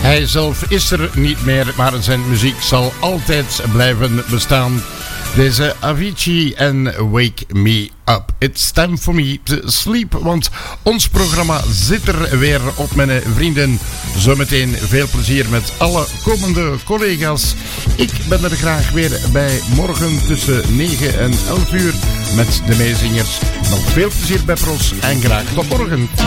Hij zelf is er niet meer, maar zijn muziek zal altijd blijven bestaan. Deze Avicii en Wake Me Up. It's time for me to sleep, want ons programma zit er weer op, mijn vrienden. Zometeen veel plezier met alle komende collega's. Ik ben er graag weer bij morgen tussen 9 en 11 uur met de meezingers. Nog veel plezier bij Pros en graag tot morgen.